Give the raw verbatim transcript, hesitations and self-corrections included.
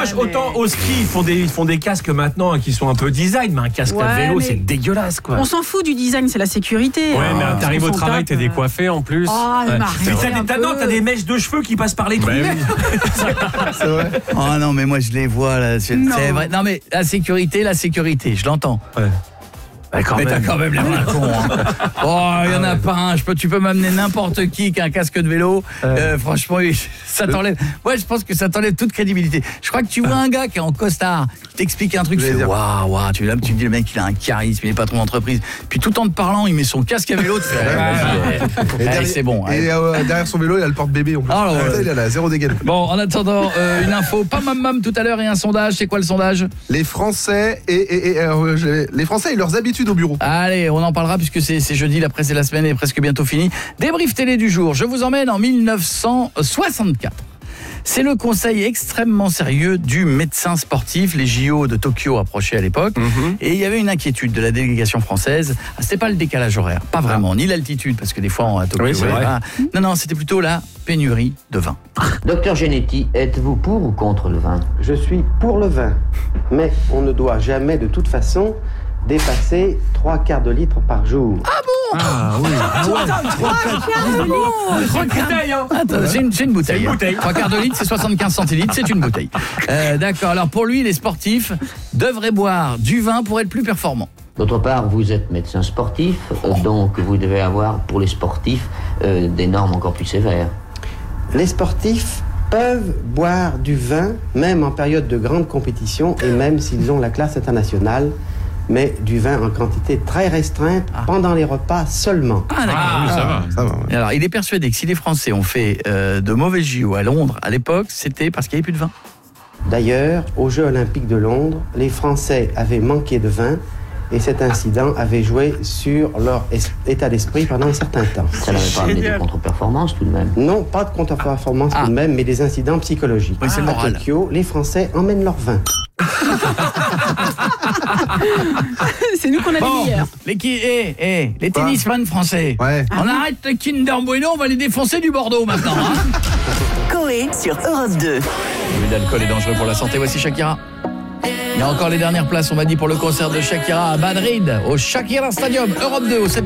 reproche mais... autant au ski, ils font des, ils font des casques maintenant hein, qui sont un peu design, mais un casque ouais, à vélo, mais... c'est dégueulasse, quoi. On s'en fout du design, c'est la sécurité. Ouais, hein. mais t'arrives au travail, t'es décoiffé en plus. Oh, ouais. mais t'as, des, t'as, non, t'as des mèches de cheveux qui passent par les trous. Bah, oui. C'est vrai. Oh non, mais moi je les vois là. C'est, non. c'est vrai. Non, mais la sécurité, la sécurité, je l'entends. Ouais. Bah, quand mais même. T'as quand même l'air d'un con. Hein. Oh, il y en a pas un. Je peux, tu peux m'amener n'importe qui qui a un casque de vélo. Ouais. Euh, franchement, ça t'enlève. Ouais, je pense que ça t'enlève toute crédibilité. Je crois que tu vois un gars qui est en costard, qui t'explique un truc, tu fais waouh, waouh. Tu, tu dis le mec, il a un charisme, il est patron d'entreprise. Puis tout en te parlant, il met son casque à vélo. Tu fais, ouais, ouais, ouais. Allez, c'est bon. Et ouais. euh, derrière son vélo, il a le porte-bébé en plus. Alors, ouais. Il a la zéro dégaine. Bon, en attendant, euh, une info, pas mam mam tout à l'heure et un sondage. C'est quoi le sondage? Les Français et, et, et euh, les Français et leurs habitudes au bureau. Allez, on en parlera puisque c'est, c'est jeudi, la presse et la semaine est presque bientôt finie. Débrief télé du jour, je vous emmène en mille neuf cent soixante-quatre. C'est le conseil extrêmement sérieux du médecin sportif. Les J O de Tokyo approchaient à l'époque. Mm-hmm. Et il y avait une inquiétude de la délégation française. C'était pas le décalage horaire, pas vraiment, ah. ni l'altitude, parce que des fois à Tokyo... Oui, c'est vrai. Pas... Non, non, c'était plutôt la pénurie de vin. Docteur Genetti, êtes-vous pour ou contre le vin? Je suis pour le vin, mais on ne doit jamais de toute façon dépasser trois quarts de litre par jour. Ah bon? Ah oui. trois quarts de litre. Trois bouteilles, hein. Attends, c'est une, c'est une bouteille. C'est une bouteille. Trois quarts de litre, c'est soixante-quinze centilitres, c'est une bouteille. Euh, d'accord. Alors pour lui, les sportifs devraient boire du vin pour être plus performants. D'autre part, vous êtes médecin sportif, euh, donc vous devez avoir pour les sportifs euh, des normes encore plus sévères. Les sportifs peuvent boire du vin, même en période de grande compétition et même s'ils ont la classe internationale, mais du vin en quantité très restreinte ah. pendant les repas seulement. Ah d'accord, ah, oui, ça va. Ça va ouais. Alors, il est persuadé que si les Français ont fait euh, de mauvais J O à Londres à l'époque, c'était parce qu'il n'y avait plus de vin. D'ailleurs, aux Jeux Olympiques de Londres, les Français avaient manqué de vin et cet incident avait joué sur leur es- état d'esprit pendant un certain temps. Ça n'avait pas amené de contre-performance tout de même? Non, pas de contre-performance ah. tout de même, mais des incidents psychologiques. Oui, c'est à moral. Tokyo, les Français emmènent leur vin. C'est nous qu'on a bon, dit hier. Les, qui, eh, eh, les tennisman français. Ouais. On ah. arrête le Kinder Bueno, on va les défoncer du Bordeaux maintenant. Hein. Coé sur Europe deux. L'alcool est dangereux pour la santé. Voici Shakira. Il y a encore les dernières places, on m'a dit, pour le concert de Shakira à Madrid, au Shakira Stadium, Europe deux, au sept